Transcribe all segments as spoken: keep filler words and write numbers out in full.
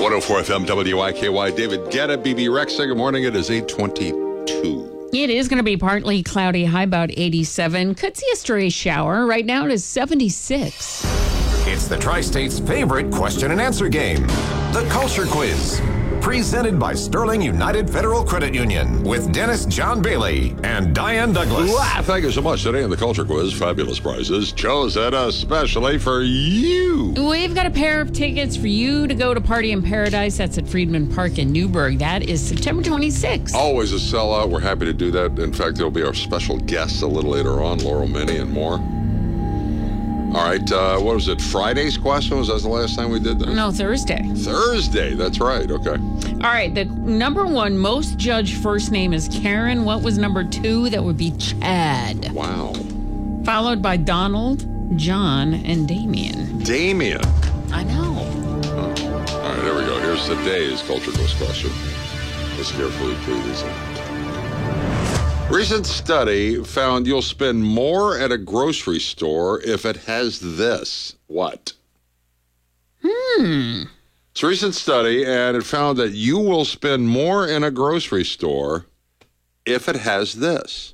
one oh four F M W I K Y. David Guetta, B B Rexa. Good morning. It is eight twenty-two. It is going to be partly cloudy, high about eighty-seven. Could see a stray shower. Right now it is seventy-six. It's the Tri-State's favorite question and answer game, the Culture Quiz. Presented by Sterling United Federal Credit Union with Dennis John Bailey and Diane Douglas. Wow, thank you so much. Today in the Culture Quiz, fabulous prizes chosen especially for you. We've got a pair of tickets for you to go to Party in Paradise. That's at Friedman Park in Newburgh. That is September twenty-sixth. Always a sellout. We're happy to do that. In fact, there'll be our special guests a little later on, Laurel Minnie and more. All right, uh, what was it? Friday's question? Was that the last time we did that? No, Thursday. Thursday, that's right. Okay. All right, the number one most judged first name is Karen. What was number two? That would be Chad. Wow. Followed by Donald, John, and Damien. Damien. I know. Huh. All right, here we go. Here's today's Culture Quiz question. Let's carefully please. Recent study found you'll spend more at a grocery store if it has this. What? Hmm. It's a recent study, and it found that you will spend more in a grocery store if it has this.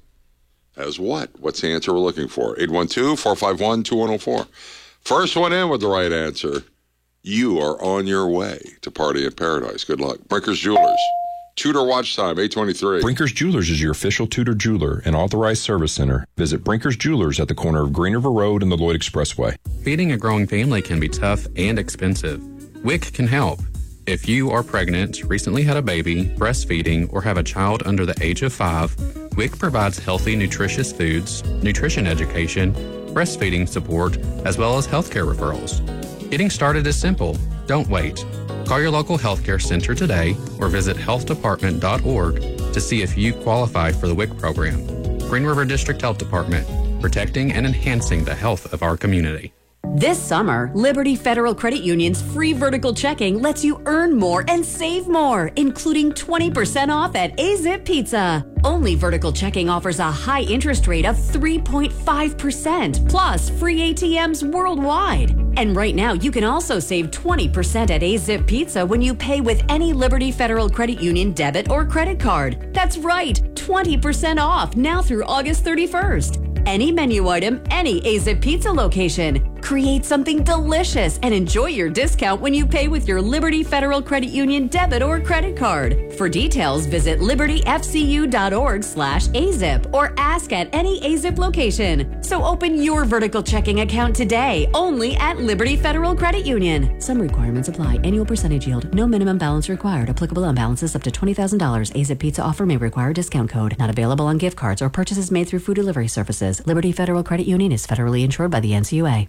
As what? What's the answer we're looking for? eight one two, four five one, two one zero four. First one in with the right answer. You are on your way to Party in Paradise. Good luck. Brinkers Jewelers. Tudor watch time, eight twenty-three. Brinkers Jewelers is your official Tudor jeweler and authorized service center. Visit Brinkers Jewelers at the corner of Green River Road and the Lloyd Expressway. Feeding a growing family can be tough and expensive. W I C can help. If you are pregnant, recently had a baby, breastfeeding, or have a child under the age of five, W I C provides healthy, nutritious foods, nutrition education, breastfeeding support, as well as healthcare referrals. Getting started is simple. Don't wait. Call your local healthcare center today or visit health department dot org to see if you qualify for the W I C program. Green River District Health Department, protecting and enhancing the health of our community. This summer, Liberty Federal Credit Union's free vertical checking lets you earn more and save more, including twenty percent off at A-Zip Pizza. Only vertical checking offers a high interest rate of three point five percent, plus free A T Ms worldwide. And right now, you can also save twenty percent at A-Zip Pizza when you pay with any Liberty Federal Credit Union debit or credit card. That's right, twenty percent off now through August thirty-first. Any menu item, any A-Zip Pizza location. Create something delicious and enjoy your discount when you pay with your Liberty Federal Credit Union debit or credit card. For details, visit liberty f c u dot org slash A zip or ask at any A-Zip location. So open your vertical checking account today, only at Liberty Federal Credit Union. Some requirements apply. Annual percentage yield. No minimum balance required. Applicable on balances up to twenty thousand dollars. A-Zip Pizza offer may require discount code. Not available on gift cards or purchases made through food delivery services. Liberty Federal Credit Union is federally insured by the N C U A.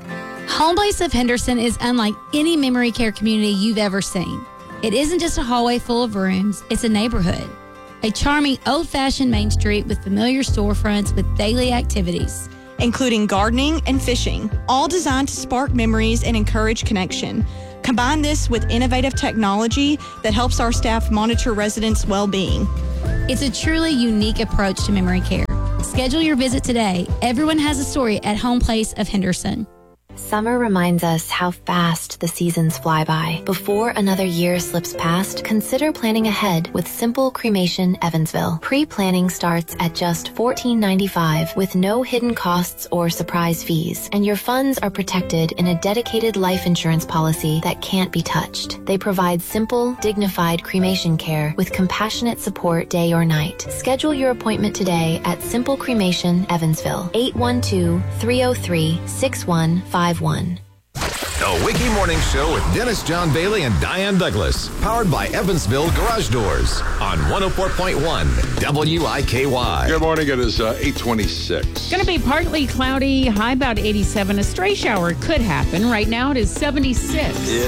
Home Place of Henderson is unlike any memory care community you've ever seen. It isn't just a hallway full of rooms, it's a neighborhood. A charming, old-fashioned main street with familiar storefronts with daily activities, including gardening and fishing, all designed to spark memories and encourage connection. Combine this with innovative technology that helps our staff monitor residents' well-being. It's a truly unique approach to memory care. Schedule your visit today. Everyone has a story at Home Place of Henderson. Summer reminds us how fast the seasons fly by. Before another year slips past, consider planning ahead with Simple Cremation Evansville. Pre-planning starts at just fourteen ninety-five with no hidden costs or surprise fees, and your funds are protected in a dedicated life insurance policy that can't be touched. They provide simple, dignified cremation care with compassionate support day or night. Schedule your appointment today at Simple Cremation Evansville, eight one two, three oh three, six one five one. The Wiki Morning Show with Dennis John Bailey and Diane Douglas. Powered by Evansville Garage Doors on one oh four point one W I K Y. Good morning. It is uh, eight twenty-six. Going to be partly cloudy, high about eighty-seven. A stray shower could happen. Right now it is seventy-six. It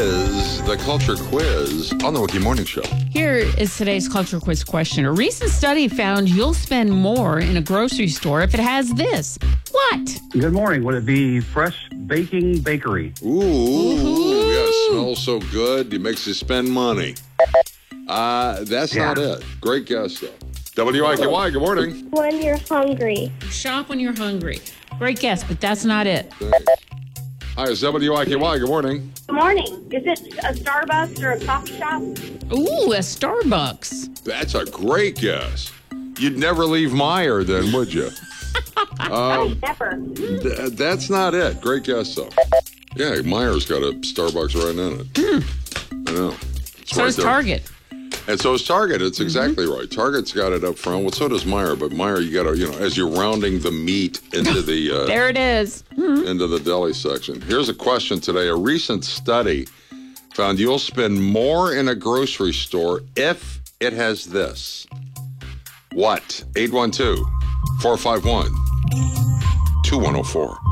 is the Culture Quiz on the Wiki Morning Show. Here is today's Culture Quiz question. A recent study found you'll spend more in a grocery store if it has this. What? Good morning. Would it be Fresh Baking Bakery? Ooh, ooh. Yeah, it smells so good. It makes you spend money. Uh, that's yeah. not it. Great guess, though. W I K Y, good morning. When you're hungry. Shop when you're hungry. Great guess, but that's not it. Thanks. Hi, it's W I K Y. Good morning. Good morning. Is it a Starbucks or a coffee shop? Ooh, a Starbucks. That's a great guess. You'd never leave Meijer then, would you? um, Never. th- that's not it. Great guess, though. Yeah, Meijer's got a Starbucks right in it. Mm. I know. It's So right is there. Target. And so is Target. It's exactly mm-hmm. right. Target's got it up front. Well, so does Meijer. But Meijer, you got to, you know, as you're rounding the meat into the uh, there it is into the deli section. Here's a question today. A recent study found you'll spend more in a grocery store if it has this. What? eight one two, four five one, two one zero four.